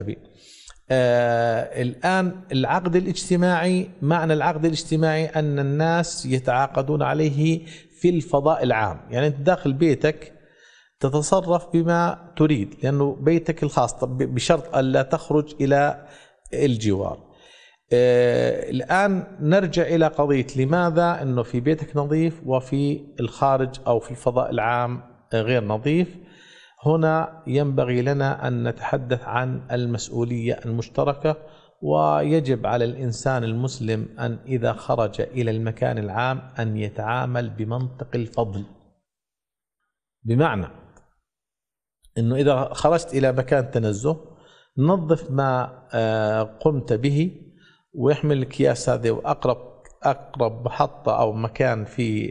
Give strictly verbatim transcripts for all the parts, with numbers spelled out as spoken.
آه الآن العقد الاجتماعي، معنى العقد الاجتماعي أن الناس يتعاقدون عليه في الفضاء العام، يعني أنت داخل بيتك تتصرف بما تريد لأنه بيتك الخاص بشرط ألا تخرج إلى الجوار. آه الآن نرجع إلى قضية لماذا أنه في بيتك نظيف وفي الخارج أو في الفضاء العام غير نظيف. هنا ينبغي لنا أن نتحدث عن المسؤولية المشتركة، ويجب على الإنسان المسلم أن إذا خرج إلى المكان العام أن يتعامل بمنطق الفضل، بمعنى أنه إذا خرجت إلى مكان تنزه نظف ما قمت به، ويحمل الأكياس هذه وأقرب أقرب محطة أو مكان في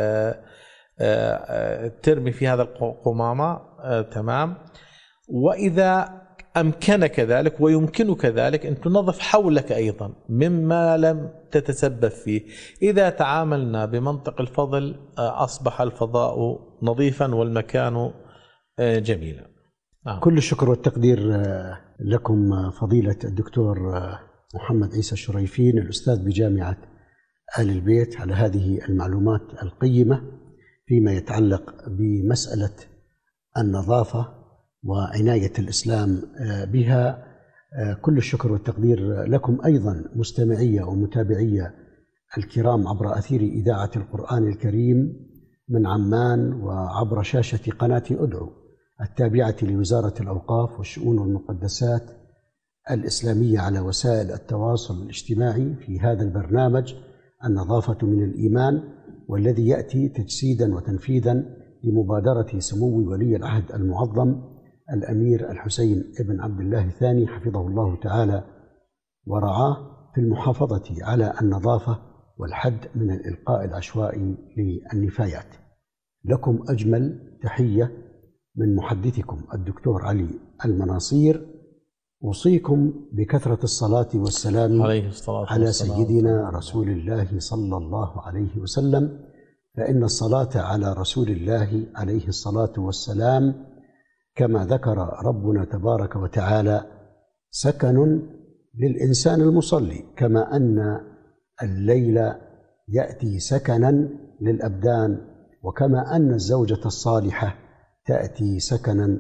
ترمي في هذا القمامة، تمام. وإذا أمكنك ذلك ويمكنك ذلك أن تنظف حولك أيضا مما لم تتسبب فيه. إذا تعاملنا بمنطق الفضل أصبح الفضاء نظيفا والمكان جميلا. آه. كل الشكر والتقدير لكم فضيلة الدكتور محمد عيسى الشريفين الأستاذ بجامعة آل البيت على هذه المعلومات القيمة فيما يتعلق بمسألة النظافة وعناية الإسلام بها. كل الشكر والتقدير لكم أيضا مستمعية ومتابعية الكرام عبر أثير إذاعة القرآن الكريم من عمان وعبر شاشة قناة أدعو التابعة لوزارة الأوقاف والشؤون والمقدسات الإسلامية على وسائل التواصل الاجتماعي في هذا البرنامج النظافة من الإيمان، والذي يأتي تجسيدا وتنفيذا لمبادرة سمو ولي العهد المعظم الأمير الحسين ابن عبد الله الثاني حفظه الله تعالى ورعاه في المحافظة على النظافة والحد من الإلقاء العشوائي للنفايات. لكم أجمل تحية من محدثكم الدكتور علي المناصير. أوصيكم بكثرة الصلاة والسلام عليه الصلاة على والسلام. سيدنا رسول الله صلى الله عليه وسلم، فإن الصلاة على رسول الله عليه الصلاة والسلام كما ذكر ربنا تبارك وتعالى سكن للإنسان المصلي، كما أن الليل يأتي سكنا للأبدان، وكما أن الزوجة الصالحة تأتي سكنا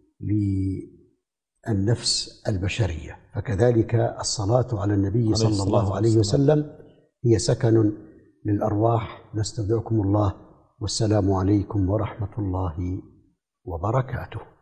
للنفس البشرية، فكذلك الصلاة على النبي صلى الله عليه وسلم هي سكن للأرواح. نستودعكم الله والسلام عليكم ورحمة الله وبركاته.